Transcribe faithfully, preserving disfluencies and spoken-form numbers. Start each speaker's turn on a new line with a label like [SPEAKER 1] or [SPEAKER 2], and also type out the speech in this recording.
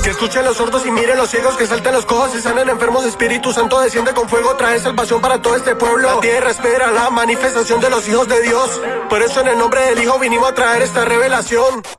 [SPEAKER 1] Que escuchen los sordos y miren los ciegos, que salten los cojos y sanen enfermos. Espíritu Santo desciende con fuego, trae salvación para todo este pueblo. La tierra espera la manifestación de los hijos de Dios. Por eso en el nombre del Hijo vinimos a traer esta revelación.